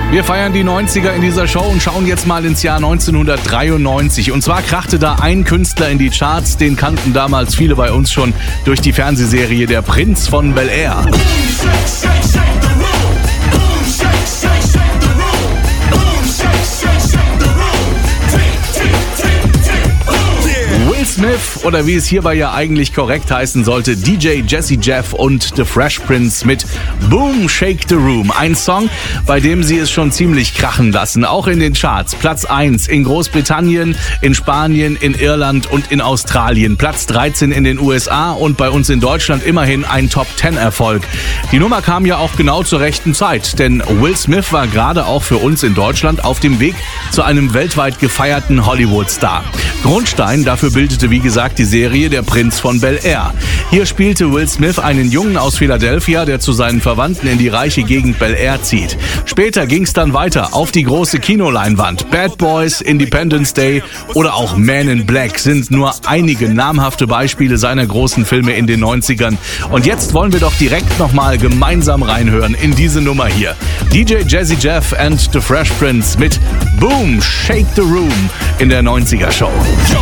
Wir feiern die 90er in dieser Show und schauen jetzt mal ins Jahr 1993. Und zwar krachte da ein Künstler in die Charts, den kannten damals viele bei uns schon durch die Fernsehserie Der Prinz von Bel-Air. Will Smith, oder wie es hierbei ja eigentlich korrekt heißen sollte, DJ Jazzy Jeff und The Fresh Prince mit Boom Shake the Room. Ein Song, bei dem sie es schon ziemlich krachen lassen, auch in den Charts. Platz 1 in Großbritannien, in Spanien, in Irland und in Australien. Platz 13 in den USA und bei uns in Deutschland immerhin ein Top-10-Erfolg. Die Nummer kam ja auch genau zur rechten Zeit, denn Will Smith war gerade auch für uns in Deutschland auf dem Weg zu einem weltweit gefeierten Hollywood-Star. Grundstein dafür bildete, wie gesagt, die Serie Der Prinz von Bel-Air. Hier spielte Will Smith einen Jungen aus Philadelphia, der zu seinen Verwandten in die reiche Gegend Bel-Air zieht. Später ging es dann weiter auf die große Kinoleinwand. Bad Boys, Independence Day oder auch Man in Black sind nur einige namhafte Beispiele seiner großen Filme in den 90ern. Und jetzt wollen wir doch direkt nochmal gemeinsam reinhören in diese Nummer hier. DJ Jazzy Jeff and The Fresh Prince mit Boom Shake the Room in der 90er Show.